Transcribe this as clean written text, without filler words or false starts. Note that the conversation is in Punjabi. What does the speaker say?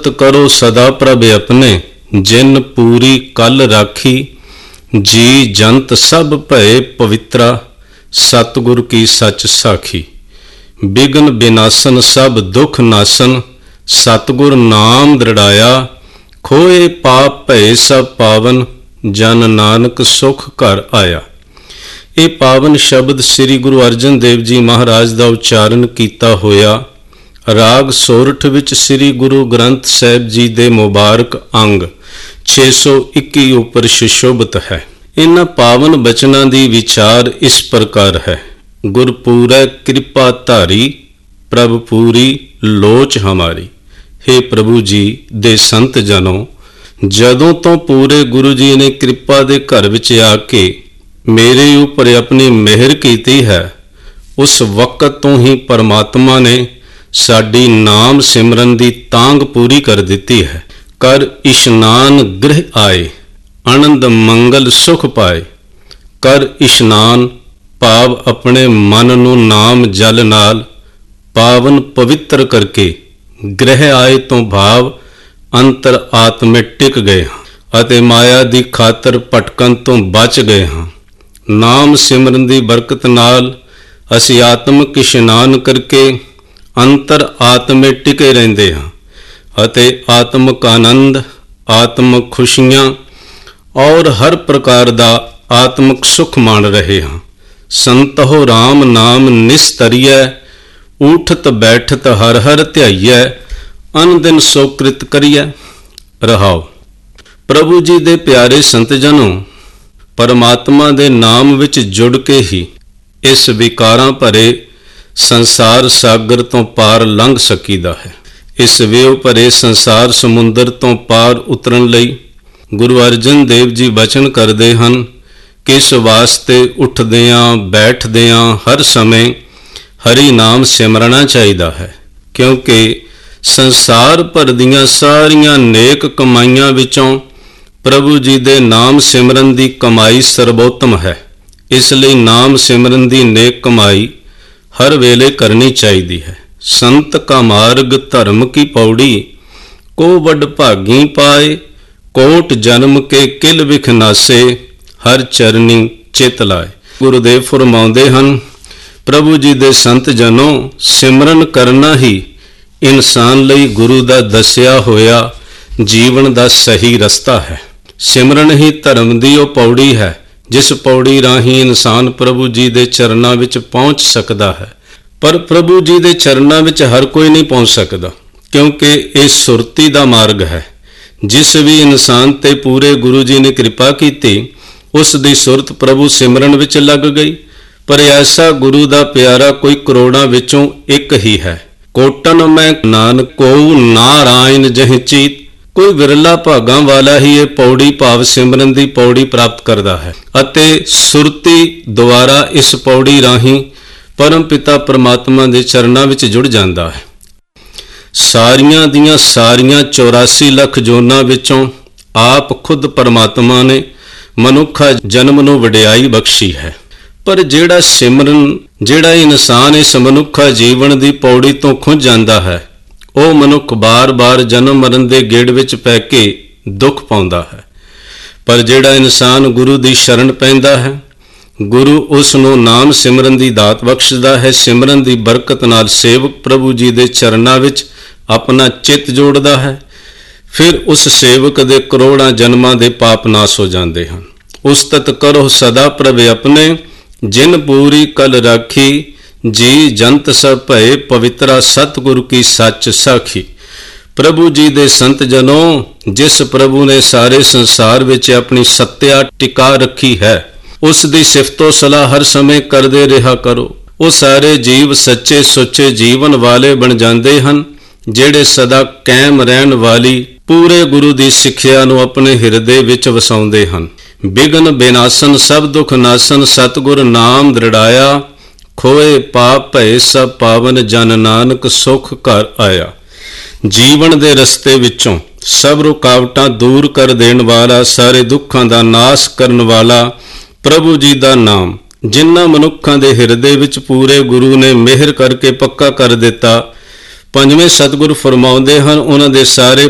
करो सदा प्रभ अपने, जिन पूरी कल राखी। जी जंत सब भय पवित्रा, सतगुर की सच साखी। बिघन विनाशन सब दुख नाशन, सतगुर नाम दृढ़ाया। खोए पाप भय सब पावन, जन नानक सुख घर आया। ਇਹ ਪਾਵਨ ਸ਼ਬਦ ਸ੍ਰੀ ਗੁਰੂ ਅਰਜਨ ਦੇਵ ਜੀ ਮਹਾਰਾਜ ਦਾ ਉਚਾਰਨ ਕੀਤਾ ਹੋਇਆ ਰਾਗ ਸੋਰਠ ਵਿੱਚ ਸ੍ਰੀ ਗੁਰੂ ਗ੍ਰੰਥ ਸਾਹਿਬ ਜੀ ਦੇ ਮੁਬਾਰਕ ਅੰਗ 621 ਉੱਪਰ ਸੁਸ਼ੋਭਿਤ ਹੈ। ਇਹਨਾਂ ਪਾਵਨ ਬਚਨਾਂ ਦੀ ਵਿਚਾਰ ਇਸ ਪ੍ਰਕਾਰ ਹੈ। ਗੁਰਪੂਰੈ ਕਿਰਪਾ ਧਾਰੀ, ਪ੍ਰਭ ਪੂਰੀ ਲੋਚ ਹਮਾਰੀ। हे ਪ੍ਰਭੂ ਜੀ ਦੇ ਸੰਤ ਜਨੋ, ਜਦੋਂ ਤੋਂ ਪੂਰੇ ਗੁਰੂ ਜੀ ਨੇ ਕਿਰਪਾ ਦੇ ਘਰ ਵਿੱਚ ਆ ਕੇ ਮੇਰੇ ਉੱਪਰ ਆਪਣੀ ਮਿਹਰ ਕੀਤੀ ਹੈ, ਉਸ ਵਕਤ ਤੋਂ ਹੀ ਪਰਮਾਤਮਾ ਨੇ ਸਾਡੀ ਨਾਮ ਸਿਮਰਨ ਦੀ ਤਾਂਘ ਪੂਰੀ ਕਰ ਦਿੱਤੀ ਹੈ। ਕਰ ਇਸ਼ਨਾਨ ਗ੍ਰਹਿ ਆਏ, ਆਨੰਦ ਮੰਗਲ ਸੁਖ ਪਾਏ। ਕਰ ਇਸ਼ਨਾਨ ਭਾਵ ਆਪਣੇ ਮਨ ਨੂੰ ਨਾਮ ਜਲ ਨਾਲ ਪਾਵਨ ਪਵਿੱਤਰ ਕਰਕੇ, ਗ੍ਰਹਿ ਆਏ ਤੋਂ ਭਾਵ ਅੰਤਰ ਆਤਮੇ ਟਿਕ ਗਏ ਹਾਂ ਅਤੇ ਮਾਇਆ ਦੀ ਖਾਤਰ ਭਟਕਣ ਤੋਂ ਬਚ ਗਏ ਹਾਂ। ਨਾਮ ਸਿਮਰਨ ਦੀ ਬਰਕਤ ਨਾਲ ਅਸੀਂ ਆਤਮਿਕ ਇਸ਼ਨਾਨ ਕਰਕੇ ਅੰਤਰ ਆਤਮੇ ਟਿਕੇ ਰਹਿੰਦੇ ਹਾਂ ਅਤੇ ਆਤਮਿਕ ਆਨੰਦ, ਆਤਮਿਕ ਖੁਸ਼ੀਆਂ ਔਰ ਹਰ ਪ੍ਰਕਾਰ ਦਾ ਆਤਮਿਕ ਸੁਖ ਮਾਣ ਰਹੇ ਹਾਂ। ਸੰਤਹੁ ਰਾਮ ਨਾਮ ਨਿਸਤਰੀਐ, ਊਠਤ ਬੈਠਤ ਹਰ ਹਰ ਧਿਆਈਐ। ਅਨ ਦਿਨ ਸੋ ਕ੍ਰਿਤ ਕਰੀਐ। ਰਹਾਓ। ਪ੍ਰਭੂ ਜੀ ਦੇ ਪਿਆਰੇ ਸੰਤ ਜਨੋ, ਪਰਮਾਤਮਾ ਦੇ ਨਾਮ ਵਿੱਚ ਜੁੜ ਕੇ ਹੀ ਇਸ ਵਿਕਾਰਾਂ ਭਰੇ ਸੰਸਾਰ ਸਾਗਰ ਤੋਂ ਪਾਰ ਲੰਘ ਸਕੀਦਾ ਹੈ। ਇਸ ਵੇਵ ਭਰੇ ਸੰਸਾਰ ਸਮੁੰਦਰ ਤੋਂ ਪਾਰ ਉਤਰਨ ਲਈ ਗੁਰੂ ਅਰਜਨ ਦੇਵ ਜੀ ਬਚਨ ਕਰਦੇ ਹਨ ਕਿ ਇਸ ਵਾਸਤੇ ਉੱਠਦਿਆਂ ਬੈਠਦਿਆਂ ਹਰ ਸਮੇਂ ਹਰੀ ਨਾਮ ਸਿਮਰਨਾ ਚਾਹੀਦਾ ਹੈ, ਕਿਉਂਕਿ ਸੰਸਾਰ ਭਰ ਦੀਆਂ ਸਾਰੀਆਂ ਨੇਕ ਕਮਾਈਆਂ ਵਿੱਚੋਂ ਪ੍ਰਭੂ ਜੀ ਦੇ ਨਾਮ ਸਿਮਰਨ ਦੀ ਕਮਾਈ ਸਰਬੋਤਮ ਹੈ। ਇਸ ਲਈ ਨਾਮ ਸਿਮਰਨ ਦੀ ਨੇਕ ਕਮਾਈ ਹਰ ਵੇਲੇ ਕਰਨੀ ਚਾਹੀਦੀ ਹੈ। ਸੰਤ ਕਾ ਮਾਰਗ ਧਰਮ ਕੀ ਪੌੜੀ, ਕੋ ਵੱਡ ਭਾਗੀ ਪਾਏ। ਕੋਟ ਜਨਮ ਕੇ ਕਿਲ ਵਿਖ ਨਾਸੇ, ਹਰ ਚਰਨੀ ਚਿਤ ਲਾਏ। ਗੁਰੂਦੇਵ ਫਰਮਾਉਂਦੇ ਹਨ, ਪ੍ਰਭੂ ਜੀ ਦੇ ਸੰਤ ਜਨੋ, ਸਿਮਰਨ ਕਰਨਾ ਹੀ ਇਨਸਾਨ ਲਈ ਗੁਰੂ ਦਾ ਦੱਸਿਆ ਹੋਇਆ ਜੀਵਨ ਦਾ ਸਹੀ ਰਸਤਾ ਹੈ। ਸਿਮਰਨ ਹੀ ਧਰਮ ਦੀ ਉਹ ਪੌੜੀ ਹੈ ਜਿਸ ਪੌੜੀ ਰਾਹੀਂ ਇਨਸਾਨ ਪ੍ਰਭੂ ਜੀ ਦੇ ਚਰਨਾਂ ਵਿੱਚ ਪਹੁੰਚ ਸਕਦਾ ਹੈ। ਪਰ ਪ੍ਰਭੂ ਜੀ ਦੇ ਚਰਨਾਂ ਵਿੱਚ ਹਰ ਕੋਈ ਨਹੀਂ ਪਹੁੰਚ ਸਕਦਾ, ਕਿਉਂਕਿ ਇਹ ਸੁਰਤੀ ਦਾ ਮਾਰਗ ਹੈ। ਜਿਸ ਵੀ ਇਨਸਾਨ ਤੇ ਪੂਰੇ ਗੁਰੂ ਜੀ ਨੇ ਕਿਰਪਾ ਕੀਤੀ, ਉਸ ਦੀ ਸੁਰਤ ਪ੍ਰਭੂ ਸਿਮਰਨ ਵਿੱਚ ਲੱਗ ਗਈ। ਪਰ ਐਸਾ ਗੁਰੂ ਦਾ ਪਿਆਰਾ ਕੋਈ ਕਰੋੜਾਂ ਵਿੱਚੋਂ ਇੱਕ ਹੀ ਹੈ। ਕੋਟਨ ਮੈਂ ਨਾਨਕ ਕੋਉ ਨਾਰਾਇਣ ਜਹ ਚੀਤ। ਕੋਈ ਵਿਰਲਾ ਭਾਗਾਂ ਵਾਲਾ ਹੀ ਇਹ ਪੌੜੀ ਭਾਵ ਸਿਮਰਨ ਦੀ ਪੌੜੀ ਪ੍ਰਾਪਤ ਕਰਦਾ ਹੈ ਅਤੇ ਸੁਰਤੀ ਦੁਆਰਾ ਇਸ ਪੌੜੀ ਰਾਹੀਂ ਪਰਮ ਪਿਤਾ ਪਰਮਾਤਮਾ ਦੇ ਚਰਨਾਂ ਵਿੱਚ ਜੁੜ ਜਾਂਦਾ ਹੈ। ਸਾਰੀਆਂ ਦੀਆਂ ਸਾਰੀਆਂ 84 ਲੱਖ ਜੋਨਾਂ ਵਿੱਚੋਂ ਆਪ ਖੁਦ ਪਰਮਾਤਮਾ ਨੇ ਮਨੁੱਖਾ ਜਨਮ ਨੂੰ ਵਡਿਆਈ ਬਖਸ਼ੀ ਹੈ। ਪਰ ਜਿਹੜਾ ਇਨਸਾਨ ਇਸ ਮਨੁੱਖਾ ਜੀਵਨ ਦੀ ਪੌੜੀ ਤੋਂ ਖੁੰਝ ਜਾਂਦਾ ਹੈ, ਉਹ ਮਨੁੱਖ ਬਾਰ-ਬਾਰ ਜਨਮ ਮਰਨ ਦੇ ਗੇੜ ਵਿੱਚ ਪੈ ਕੇ ਦੁੱਖ ਪਾਉਂਦਾ ਹੈ। ਪਰ ਜਿਹੜਾ ਇਨਸਾਨ ਗੁਰੂ ਦੀ ਸ਼ਰਨ ਪੈਂਦਾ ਹੈ, ਗੁਰੂ ਉਸ ਨੂੰ ਨਾਮ ਸਿਮਰਨ ਦੀ ਦਾਤ ਬਖਸ਼ਦਾ ਹੈ। ਸਿਮਰਨ ਦੀ ਬਰਕਤ ਨਾਲ ਸੇਵਕ ਪ੍ਰਭੂ ਜੀ ਦੇ ਚਰਨਾਂ ਵਿੱਚ ਆਪਣਾ ਚਿੱਤ ਜੋੜਦਾ ਹੈ। ਫਿਰ ਉਸ ਸੇਵਕ ਦੇ ਕਰੋੜਾਂ ਜਨਮਾਂ ਦੇ ਪਾਪ ਨਾਸ ਹੋ ਜਾਂਦੇ ਹਨ। ਉਸਤਤ ਕਰੋ ਸਦਾ ਪ੍ਰਭ ਆਪਣੇ, ਜਿਨ ਪੂਰੀ ਕਲ ਰਾਖੀ। ਜੀ ਜੰਤ ਸਭ ਭਏ ਪਵਿੱਤਰਾ, ਸਤਿਗੁਰੂ ਕੀ ਸੱਚ ਸਾਖੀ। ਪ੍ਰਭੂ ਜੀ ਦੇ ਸੰਤ ਜਨੋ, ਜਿਸ ਪ੍ਰਭੂ ਨੇ ਸਾਰੇ ਸੰਸਾਰ ਵਿੱਚ ਆਪਣੀ ਸੱਤਿਆ ਟਿਕਾ ਰੱਖੀ ਹੈ, ਉਸ ਦੀ ਸਿਫਤੋ ਸਲਾਹ ਹਰ ਸਮੇਂ ਕਰਦੇ ਰਿਹਾ ਕਰੋ। ਉਹ ਸਾਰੇ ਜੀਵ ਸੱਚੇ ਸੁੱਚੇ ਜੀਵਨ ਵਾਲੇ ਬਣ ਜਾਂਦੇ ਹਨ, ਜਿਹੜੇ ਸਦਾ ਕਾਇਮ ਰਹਿਣ ਵਾਲੀ ਪੂਰੇ ਗੁਰੂ ਦੀ ਸਿੱਖਿਆ ਨੂੰ ਆਪਣੇ ਹਿਰਦੇ ਵਿੱਚ ਵਸਾਉਂਦੇ ਹਨ। ਬਿਘਨ ਬਿਨਾਸ਼ਨ ਸਭ ਦੁਖ ਨਾਸ਼ਨ, ਸਤਿਗੁਰ ਨਾਮ ਦ੍ਰਿੜਾਇਆ। ਖੋਏ ਪਾਪ ਭਏ ਸਭ ਪਾਵਨ, ਜਨ ਨਾਨਕ ਸੁਖ ਘਰ ਆਇਆ। ਜੀਵਨ ਦੇ ਰਸਤੇ ਵਿੱਚੋਂ ਸਭ ਰੁਕਾਵਟਾਂ ਦੂਰ ਕਰ ਦੇਣ ਵਾਲਾ, ਸਾਰੇ ਦੁੱਖਾਂ ਦਾ ਨਾਸ਼ ਕਰਨ ਵਾਲਾ ਪ੍ਰਭੂ ਜੀ ਦਾ ਨਾਮ ਜਿਨ੍ਹਾਂ ਮਨੁੱਖਾਂ ਦੇ ਹਿਰਦੇ ਵਿੱਚ ਪੂਰੇ ਗੁਰੂ ਨੇ ਮਿਹਰ ਕਰਕੇ ਪੱਕਾ ਕਰ ਦਿੱਤਾ, ਪੰਜਵੇਂ ਸਤਿਗੁਰ ਫਰਮਾਉਂਦੇ ਹਨ, ਉਹਨਾਂ ਦੇ ਸਾਰੇ